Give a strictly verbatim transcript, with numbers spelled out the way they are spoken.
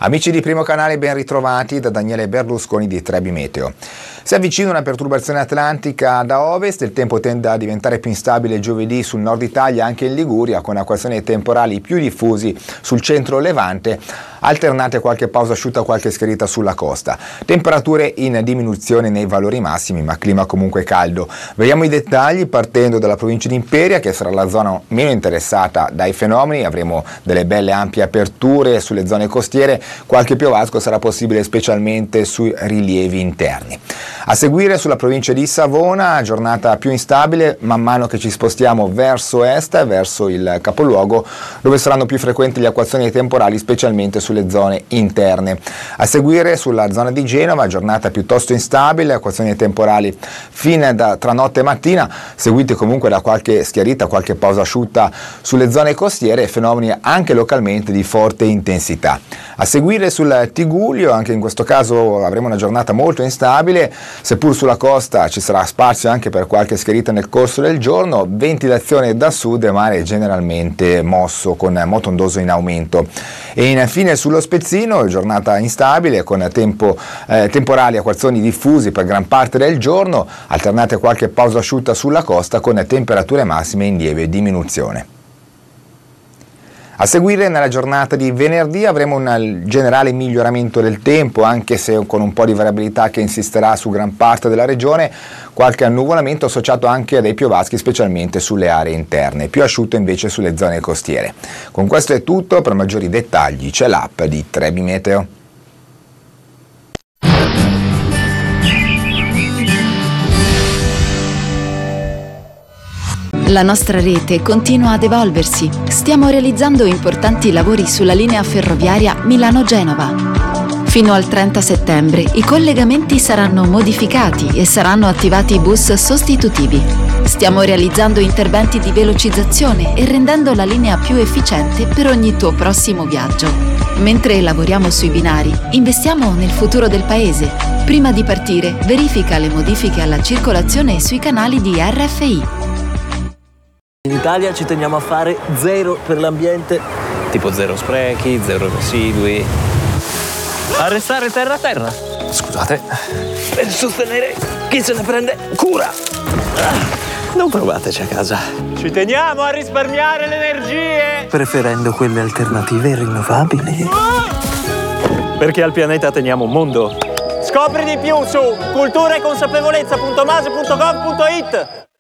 Amici di Primo Canale, ben ritrovati da Daniele Berlusconi di Trebi Meteo. Si avvicina una perturbazione atlantica da ovest, il tempo tende a diventare più instabile giovedì sul nord Italia, anche in Liguria, con acquazzoni temporali più diffusi sul centro levante, alternate a qualche pausa asciutta, qualche schiarita sulla costa. Temperature in diminuzione nei valori massimi, ma clima comunque caldo. Vediamo i dettagli partendo dalla provincia di Imperia, che sarà la zona meno interessata dai fenomeni. Avremo delle belle ampie aperture sulle zone costiere, qualche piovasco sarà possibile specialmente sui rilievi interni. A seguire sulla provincia di Savona, giornata più instabile man mano che ci spostiamo verso est, verso il capoluogo, dove saranno più frequenti le acquazzoni temporali, specialmente sulle zone interne. A seguire sulla zona di Genova, giornata piuttosto instabile, acquazzoni temporali fine da, tra notte e mattina, seguite comunque da qualche schiarita, qualche pausa asciutta sulle zone costiere e fenomeni anche localmente di forte intensità. A seguire sul Tigullio, anche in questo caso avremo una giornata molto instabile, seppur sulla costa ci sarà spazio anche per qualche schiarita nel corso del giorno, ventilazione da sud e mare generalmente mosso con moto ondoso in aumento. E infine sullo Spezzino, giornata instabile con tempo, eh, temporali acquazzoni diffusi per gran parte del giorno, alternate a qualche pausa asciutta sulla costa con temperature massime in lieve diminuzione. A seguire nella giornata di venerdì avremo un generale miglioramento del tempo, anche se con un po' di variabilità che insisterà su gran parte della regione, qualche annuvolamento associato anche a dei piovaschi specialmente sulle aree interne, più asciutto invece sulle zone costiere. Con questo è tutto, per maggiori dettagli c'è l'app di Trebi Meteo. La nostra rete continua ad evolversi. Stiamo realizzando importanti lavori sulla linea ferroviaria Milano-Genova. Fino al trenta settembre i collegamenti saranno modificati e saranno attivati bus sostitutivi. Stiamo realizzando interventi di velocizzazione e rendendo la linea più efficiente per ogni tuo prossimo viaggio. Mentre lavoriamo sui binari, investiamo nel futuro del paese. Prima di partire, verifica le modifiche alla circolazione sui canali di R F I. In Italia ci teniamo a fare zero per l'ambiente, tipo zero sprechi, zero residui. A restare terra a terra. Scusate. Per sostenere chi se ne prende cura. Non provateci a casa. Ci teniamo a risparmiare le energie, preferendo quelle alternative e rinnovabili. perché al pianeta teniamo un mondo. Scopri di più su cultura e consapevolezza punto mase punto gov punto it.